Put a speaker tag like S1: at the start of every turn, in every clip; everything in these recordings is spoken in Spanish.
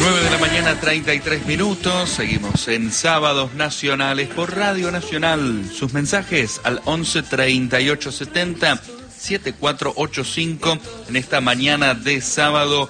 S1: 9 de la mañana, 33 minutos. Seguimos en Sábados Nacionales por Radio Nacional. Sus mensajes al 11 38 70 7485 en esta mañana de sábado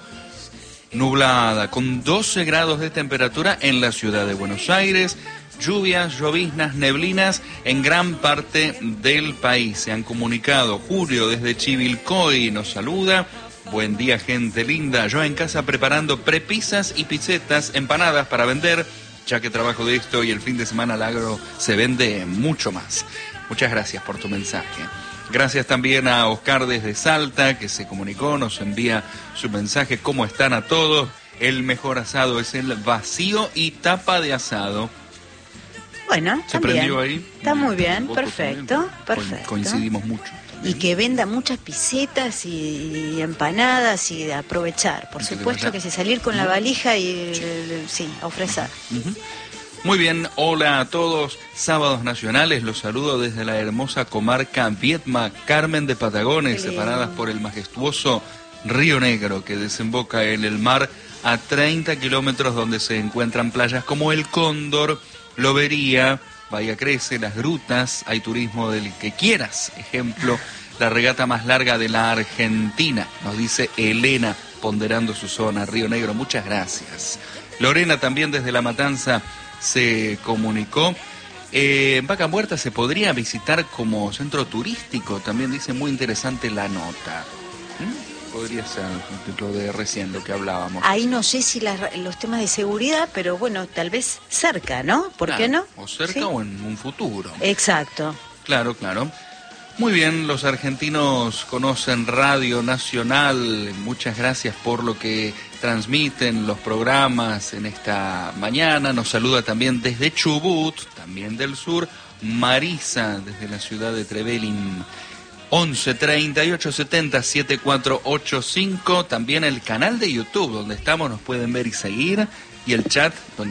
S1: nublada, con 12 grados de temperatura en la ciudad de Buenos Aires. Lluvias, lloviznas, neblinas en gran parte del país. Se han comunicado. Julio desde Chivilcoy nos saluda. Buen día, gente linda. Yo en casa preparando prepisas y pizzetas, empanadas para vender, ya que trabajo de esto y el fin de semana al agro se vende mucho más. Muchas gracias por tu mensaje. Gracias también a Oscar desde Salta, que se comunicó, nos envía su mensaje. ¿Cómo están a todos? El mejor asado es el vacío y tapa de asado.
S2: Bueno,
S1: ¿Se prendió ahí?
S2: Está muy bien, perfecto, perfecto.
S1: Coincidimos mucho.
S2: Y que venda muchas pisetas y empanadas y aprovechar. Por supuesto que si salir con la valija y sí, ofrecer.
S1: Muy bien, hola a todos. Sábados Nacionales, los saludo desde la hermosa comarca Viedma, Carmen de Patagones, separadas por el majestuoso Río Negro, que desemboca en el mar a 30 kilómetros, donde se encuentran playas como El Cóndor, Lobería, Bahía Crece, Las Grutas. Hay turismo del que quieras. Ejemplo, la regata más larga de la Argentina, nos dice Elena, ponderando su zona, Río Negro. Muchas gracias. Lorena también desde La Matanza se comunicó. Vaca Muerta se podría visitar como centro turístico, también dice, muy interesante la nota. Podría ser un título de recién lo que hablábamos.
S2: Ahí no sé si los temas de seguridad, pero bueno, tal vez cerca, ¿no? ¿Por qué no?
S1: O cerca, ¿sí? O en un futuro.
S2: Exacto.
S1: Claro, claro. Muy bien, los argentinos conocen Radio Nacional. Muchas gracias por lo que transmiten los programas en esta mañana. Nos saluda también desde Chubut, también del sur, Marisa, desde la ciudad de Trevelin. 11 38 70 7485. También el canal de YouTube donde estamos, nos pueden ver y seguir. Y el chat donde